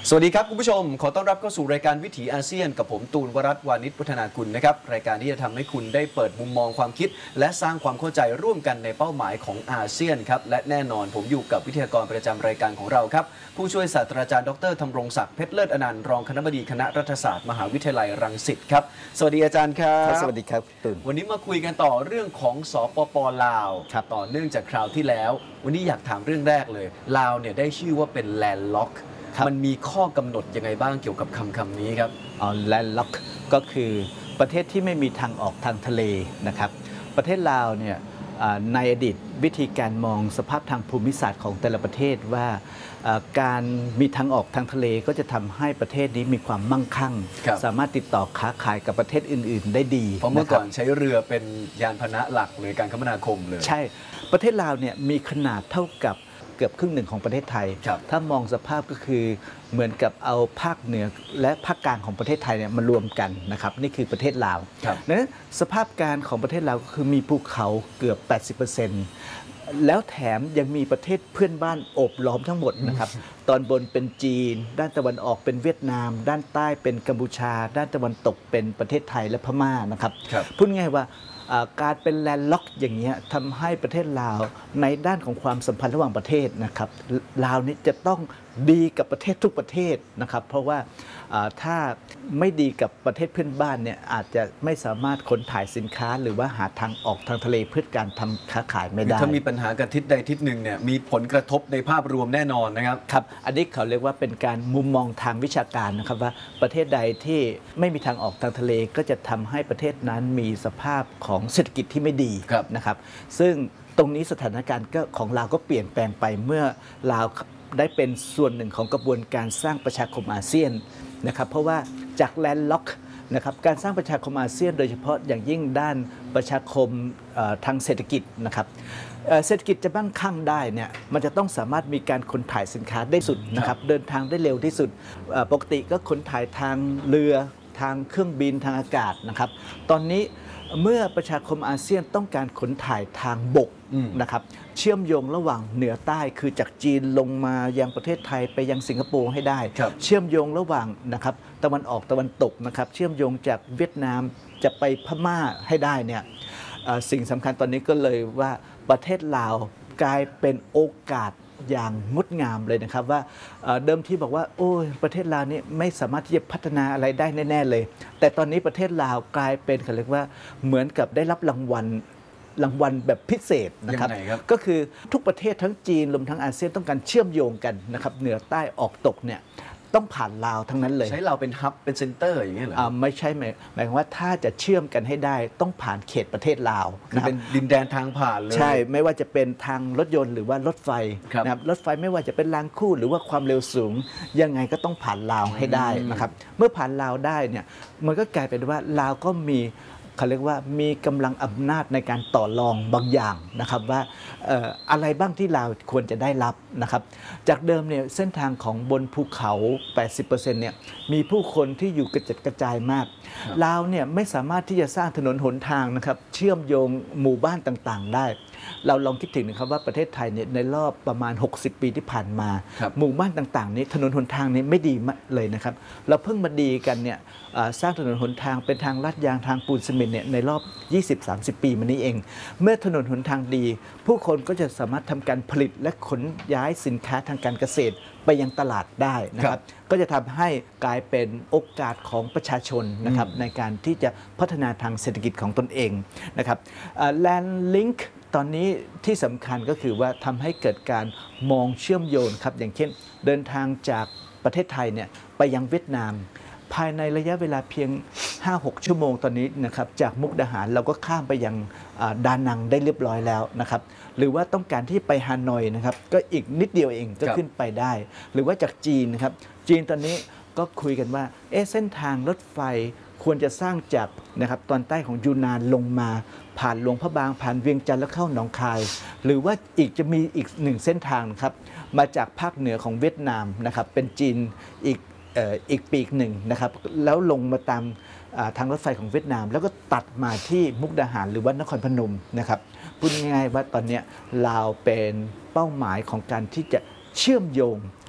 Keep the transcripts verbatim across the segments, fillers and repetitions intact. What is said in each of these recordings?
สวัสดีครับคุณผู้ชมขอต้อนรับเข้าสู่รายการวิถีอาเซียนกับผมตูนวรัตน์วานิชพัฒนากุลนะครับรายการที่จะทำให้คุณได้เปิดมุมมองความคิดและสร้างความเข้าใจร่วมกันในเป้าหมายของอาเซียนครับและแน่นอนผมอยู่กับวิทยากรประจำรายการของเราครับผู้ช่วยศาสตราจารย์ดรธำรงศักดิ์เพชรเลิศอนันต์รองคณบดีคณะรัฐศาสตร์มหาวิทยาลัยรังสิตครับสวัสดีอาจารย์ครับสวัสดีครับตูนวันนี้มาคุยกันต่อเรื่องของสปป.ลาวต่อเนื่องจากคราวที่แล้ววันนี้อยากถามเรื่องแรกเลยลาวเนี่ยได้ชื่อว่าเป็นแลนด์ล็อกมันมีข้อกำหนดยังไงบ้างเกี่ยวกับคำคำนี้ครับอ๋อแลนด์ล็อกก็คือประเทศที่ไม่มีทางออกทางทะเลนะครับประเทศลาวเนี่ยในอดีตวิธีการมองสภาพทางภูมิศาสตร์ของแต่ละประเทศว่าการมีทางออกทางทะเลก็จะทำให้ประเทศนี้มีความมั่งคั่งสามารถติดต่อค้าขายกับประเทศอื่นๆได้ดีเพราะเมื่อก่อนใช้เรือเป็นยานพาหนะหลักเลยการคมนาคมเลยใช่ประเทศลาวเนี่ยมีขนาดเท่ากับเกือบครึ่งหนึ่งของประเทศไทยถ้ามองสภาพก็คือเหมือนกับเอาภาคเหนือและภาคกลางของประเทศไทยเนี่ยมารวมกันนะครับนี่คือประเทศลาวนั้นสภาพการของประเทศลาวก็คือมีภูเขาเกือบ แปดสิบเปอร์เซ็นต์ แล้วแถมยังมีประเทศเพื่อนบ้านโอบล้อมทั้งหมดนะครับตอนบนเป็นจีนด้านตะวันออกเป็นเวียดนามด้านใต้เป็นกัมพูชาด้านตะวันตกเป็นประเทศไทยและพม่านะครับพูดง่ายว่าการเป็นแลนด์ล็อกอย่างนี้ทำให้ประเทศลาวในด้านของความสัมพันธ์ระหว่างประเทศนะครับลาวนี้จะต้องดีกับประเทศทุกประเทศนะครับเพราะว่าถ้าไม่ดีกับประเทศเพื่อนบ้านเนี่ยอาจจะไม่สามารถขนถ่ายสินค้าหรือว่าหาทางออกทางทะเลเพื่อการทำค้าขายไม่ได้ถ้ามีปัญหากับทิศใดทิศหนึ่งเนี่ยมีผลกระทบในภาพรวมแน่นอนนะครับครับอันนี้เขาเรียกว่าเป็นการมุมมองทางวิชาการนะครับว่าประเทศใดที่ไม่มีทางออกทางทะเลก็จะทำให้ประเทศนั้นมีสภาพของเศรษฐกิจที่ไม่ดีนะครับซึ่งตรงนี้สถานการณ์ก็ของลาวก็เปลี่ยนแปลงไปเมื่อลาวได้เป็นส่วนหนึ่งของกระบวนการสร้างประชาคมอาเซียนนะครับเพราะว่าจากแลนด์ล็อกนะครับการสร้างประชาคมอาเซียนโดยเฉพาะอย่างยิ่งด้านประชาคมทางเศรษฐกิจนะครับเศรษฐกิจจะมั่งคั่งได้เนี่ยมันจะต้องสามารถมีการขนถ่ายสินค้าได้สุดนะครับเดินทางได้เร็วที่สุดปกติก็ขนถ่ายทางเรือทางเครื่องบินทางอากาศนะครับตอนนี้เมื่อประชาคมอาเซียนต้องการขนถ่ายทางบกนะครับเชื่อมโยงระหว่างเหนือใต้คือจากจีนลงมายังประเทศไทยไปยังสิงคโปร์ให้ได้เชื่อมโยงระหว่างนะครับตะวันออกตะวันตกนะครับเชื่อมโยงจากเวียดนามจะไปพม่าให้ได้เนี่ยสิ่งสำคัญตอนนี้ก็เลยว่าประเทศลาวกลายเป็นโอกาสอย่างงดงามเลยนะครับว่าเดิมที่บอกว่าโอ้ยประเทศลาวนี่ไม่สามารถที่จะพัฒนาอะไรได้แน่ๆเลยแต่ตอนนี้ประเทศลาวกลายเป็นเขาเรียกว่าเหมือนกับได้รับรางวัลรางวัลแบบพิเศษนะครับก็คือทุกประเทศทั้งจีนรวมทั้งอาเซียนต้องการเชื่อมโยงกันนะครับเหนือใต้ออกตกเนี่ยต้องผ่านลาวทั้งนั้นเลยใช้เราเป็นฮับเป็นเซ็นเตอร์อย่างเงี้ยเหรอไม่ใช่หมายหมายความว่าถ้าจะเชื่อมกันให้ได้ต้องผ่านเขตประเทศลาวคือเป็นดินแดนทางผ่านเลยใช่ไม่ว่าจะเป็นทางรถยนต์หรือว่ารถไฟนะครับรถไฟไม่ว่าจะเป็นรางคู่หรือว่าความเร็วสูงยังไงก็ต้องผ่านลาวให้ได้นะครับเมื่อผ่านลาวได้เนี่ยมันก็กลายเป็นว่าลาวก็มีเขาเรียกว่ามีกำลังอำนาจในการต่อรองบางอย่างนะครับว่าเอ่ออะไรบ้างที่ลาวควรจะได้รับนะครับจากเดิมเนี่ยเส้นทางของบนภูเขา แปดสิบเปอร์เซ็นต์ เนี่ยมีผู้คนที่อยู่กระจัดกระจายมากลาวเนี่ยไม่สามารถที่จะสร้างถนนหนทางนะครับเชื่อมโยงหมู่บ้านต่างๆได้เราลองคิดถึงนะครับว่าประเทศไทยเนี่ยในรอบประมาณหกสิบปีที่ผ่านมาหมู่บ้านต่างๆนี้ถนนหนทางนี้ไม่ดีเลยนะครับเราเพิ่งมาดีกันเนี่ยสร้างถนนหนทางเป็นทางลาดยางทางปูนซีเมนต์เนี่ยในรอบ ยี่สิบถึงสามสิบ ปีมานี้เองเมื่อถนนหนทางดีผู้คนก็จะสามารถทำการผลิตและขนย้ายสินค้าทางการเกษตรไปยังตลาดได้นะครับก็จะทำให้กลายเป็นโอกาสของประชาชนนะครับในการที่จะพัฒนาทางเศรษฐกิจของตนเองนะครับแลนด์ลิงก์ตอนนี้ที่สำคัญก็คือว่าทำให้เกิดการมองเชื่อมโยงครับอย่างเช่นเดินทางจากประเทศไทยเนี่ยไปยังเวียดนามภายในระยะเวลาเพียง ห้าหก ชั่วโมงตอนนี้นะครับจากมุกดาหารเราก็ข้ามไปยังดานังได้เรียบร้อยแล้วนะครับหรือว่าต้องการที่ไปฮานอยนะครับก็อีกนิดเดียวเองก็ขึ้นไปได้หรือว่าจากจีนนะครับจีนตอนนี้ก็คุยกันว่าเอ๊ะเส้นทางรถไฟควรจะสร้างจากนะครับตอนใต้ของยูนนานลงมาผ่านหลวงพระบางผ่านเวียงจันทร์แล้วเข้าหนองคายหรือว่าอีกจะมีอีกหนึ่งเส้นทางครับมาจากภาคเหนือของเวียดนามนะครับเป็นจีนอีกอีกปีกหนึ่งนะครับแล้วลงมาตามทางรถไฟของเวียดนามแล้วก็ตัดมาที่มุกดาหารหรือว่านครพนมนะครับพูดง่ายๆว่าตอนนี้ลาวเป็นเป้าหมายของการที่จะเชื่อมโยง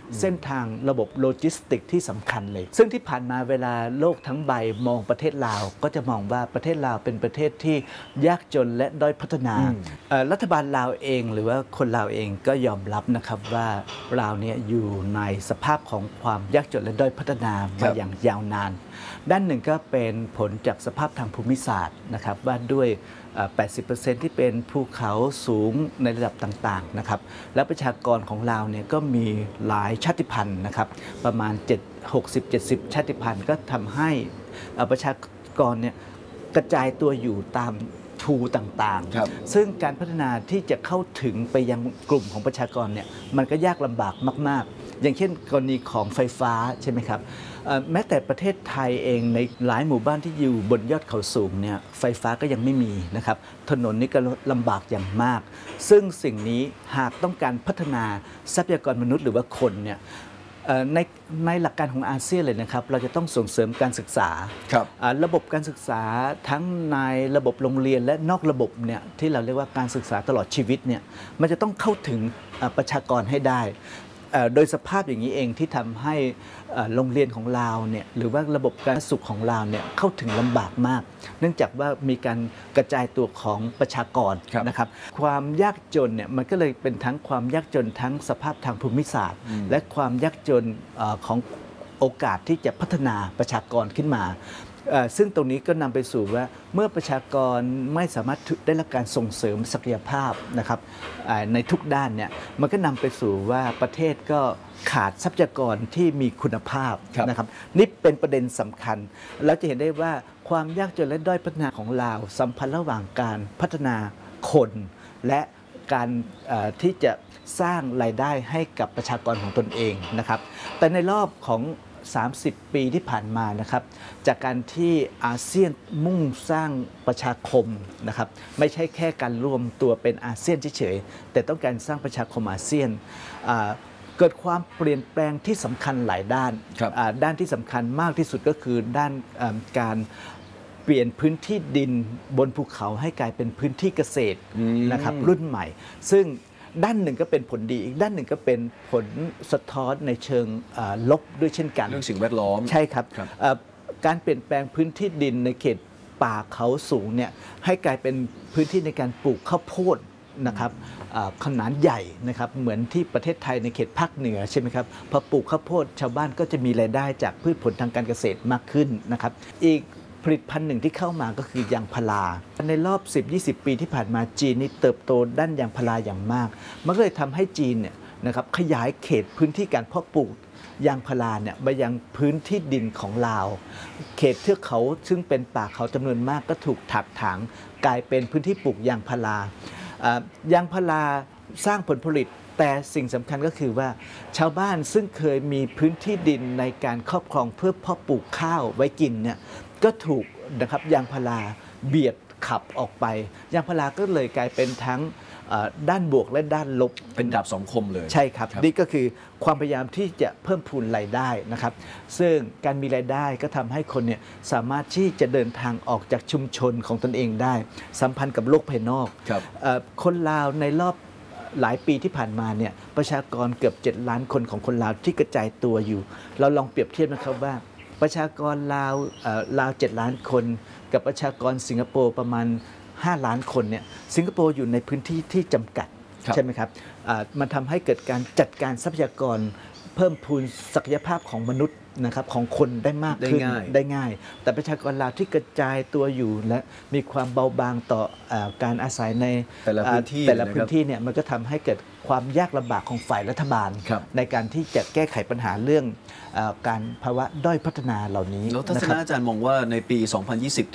เส้นทางระบบโลจิสติกที่สำคัญเลย ซึ่งที่ผ่านมาเวลาโลกทั้งใบมองประเทศลาวก็จะมองว่าประเทศลาวเป็นประเทศที่ยากจนและด้อยพัฒนารัฐบาลลาวเองหรือว่าคนลาวเองก็ยอมรับนะครับว่าลาวเนี่ยอยู่ในสภาพของความยากจนและด้อยพัฒนามาอย่างยาวนานด้านหนึ่งก็เป็นผลจากสภาพทางภูมิศาสตร์นะครับว่าด้วย แปดสิบเปอร์เซ็นต์ ที่เป็นภูเขาสูงในระดับต่างๆนะครับและประชากรของลาวเนี่ยก็มีหลายชาติพันธุ์นะครับประมาณหกสิบ เจ็ดสิบ ชาติพันธุ์ก็ทำให้ประชากรเนี่ยกระจายตัวอยู่ตามภูต่างๆซึ่งการพัฒนาที่จะเข้าถึงไปยังกลุ่มของประชากรเนี่ยมันก็ยากลำบากมากๆอย่างเช่นกรณีของไฟฟ้าใช่ไหมครับแม้แต่ประเทศไทยเองในหลายหมู่บ้านที่อยู่บนยอดเขาสูงเนี่ยไฟฟ้าก็ยังไม่มีนะครับถนนนี่ก็ลำบากอย่างมากซึ่งสิ่งนี้หากต้องการพัฒนาทรัพยากรมนุษย์หรือว่าคนเนี่ยในในหลักการของอาเซียนเลยนะครับเราจะต้องส่งเสริมการศึกษาครับระบบการศึกษาทั้งในระบบโรงเรียนและนอกระบบเนี่ยที่เราเรียกว่าการศึกษาตลอดชีวิตเนี่ยมันจะต้องเข้าถึงประชากรให้ได้โดยสภาพอย่างนี้เองที่ทำให้โรงเรียนของเราเนี่ยหรือว่าระบบการศึกษาของเราเนี่ยเข้าถึงลำบากมากเนื่องจากว่ามีการกระจายตัวของประชากรนะครับความยากจนเนี่ยมันก็เลยเป็นทั้งความยากจนทั้งสภาพทางภูมิศาสตร์ และความยากจนของโอกาสที่จะพัฒนาประชากรขึ้นมาซึ่งตรงนี้ก็นำไปสู่ว่าเมื่อประชากรไม่สามารถได้รับการส่งเสริมศักยภาพนะครับในทุกด้านเนี่ยมันก็นำไปสู่ว่าประเทศก็ขาดทรัพยากรที่มีคุณภาพนะครับนี่เป็นประเด็นสำคัญเราจะเห็นได้ว่าความยากจนและด้อยพัฒนาของลาวสัมพันธ์ระหว่างการพัฒนาคนและการที่จะสร้างรายได้ให้กับประชากรของตนเองนะครับแต่ในรอบของสามสิบ ปีที่ผ่านมานะครับจากการที่อาเซียนมุ่งสร้างประชาคมนะครับไม่ใช่แค่การรวมตัวเป็นอาเซียนเฉยๆแต่ต้องการสร้างประชาคมอาเซียนเกิดความเปลี่ยนแปลงที่สำคัญหลายด้านด้านที่สำคัญมากที่สุดก็คือด้านการเปลี่ยนพื้นที่ดินบนภูเขาให้กลายเป็นพื้นที่เกษตรนะครับรุ่นใหม่ซึ่งด้านหนึ่งก็เป็นผลดีอีกด้านหนึ่งก็เป็นผลสะท้อนในเชิงลบด้วยเช่นกันเรื่องสิ่งแวดล้อมใช่ครับการเปลี่ยนแปลงพื้นที่ดินในเขตป่าเขาสูงเนี่ยให้กลายเป็นพื้นที่ในการปลูกข้าวโพดนะครับขนาดใหญ่นะครับเหมือนที่ประเทศไทยในเขตภาคเหนือใช่ไหมครับพอปลูกข้าวโพดชาวบ้านก็จะมีรายได้จากพืชผลทางการเกษตรมากขึ้นนะครับอีกผลิตภัณฑ์หนึ่งที่เข้ามาก็คือยางพาราในรอบ สิบถึงยี่สิบ ปีที่ผ่านมาจีนนี่เติบโตด้านยางพาราอย่างมากมันก็เลยทำให้จีนเนี่ยนะครับขยายเขตพื้นที่การเพาะปลูกยางพาราเนี่ยไปยังพื้นที่ดินของลาวเขตเทือกเขาซึ่งเป็นป่าเขาจำนวนมากก็ถูกถักถางกลายเป็นพื้นที่ปลูกยางพารายางพาราสร้างผลผลิตแต่สิ่งสำคัญก็คือว่าชาวบ้านซึ่งเคยมีพื้นที่ดินในการครอบครองเพื่อเพาะปลูกข้าวไว้กินเนี่ยก็ถูกนะครับยางพาราเบียดขับออกไปยางพาราก็เลยกลายเป็นทั้งด้านบวกและด้านลบเป็นดาบสองคมเลยใช่ครับนี่ก็คือความพยายามที่จะเพิ่มพูนรายได้นะครับซึ่งการมีรายได้ก็ทำให้คนเนี่ยสามารถที่จะเดินทางออกจากชุมชนของตนเองได้สัมพันธ์กับโลกภายนอกคนลาวในรอบหลายปีที่ผ่านมาเนี่ยประชากรเกือบเจ็ดล้านคนของคนลาวที่กระจายตัวอยู่เราลองเปรียบเทียบนะครับว่าประชากรลาวลาวเจ็ดล้านคนกับประชากรสิงคโปร์ประมาณห้าล้านคนเนี่ยสิงคโปร์อยู่ในพื้นที่ที่จำกัดใช่ไหมครับมันทำให้เกิดการจัดการทรัพยากรเพิ่มพูนศักยภาพของมนุษย์นะครับของคนได้มากขึ้นได้ง่ายแต่ประชากรลาวที่กระจายตัวอยู่และมีความเบาบางต่อการอาศัยในแต่ละพื้นที่แต่ละพื้นที่เนี่ยมันก็ทำให้เกิดความยากลำบากของฝ่ายรัฐบาลในการที่จะแก้ไขปัญหาเรื่องการภาวะด้อยพัฒนาเหล่านี้แล้วทัศนะอาจารย์มองว่าในปี สองพันยี่สิบ